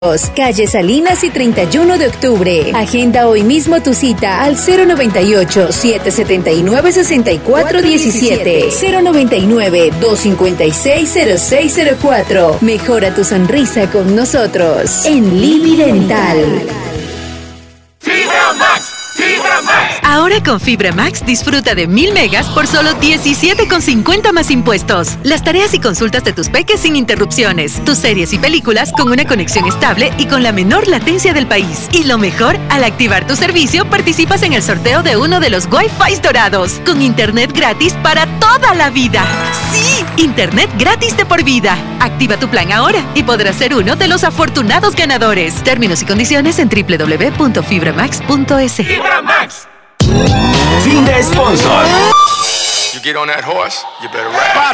Calle Salinas y 31 de octubre. Agenda hoy mismo tu cita al 098-779-6417. 099-256-0604. Mejora tu sonrisa con nosotros en Livi Dental. ¡Fibra Max! ¡Fibra Max! Ahora con Fibra Max disfruta de 1000 megas por solo $17.50 más impuestos. Las tareas y consultas de tus peques sin interrupciones. Tus series y películas con una conexión estable y con la menor latencia del país. Y lo mejor, al activar tu servicio participas en el sorteo de uno de los Wi-Fi dorados. Con internet gratis para toda la vida. ¡Sí! Internet gratis de por vida. Activa tu plan ahora y podrás ser uno de los afortunados ganadores. Términos y condiciones en www.fibramax.es. ¡Fibra Max! Fin de sponsor. You get on that horse, you better ride.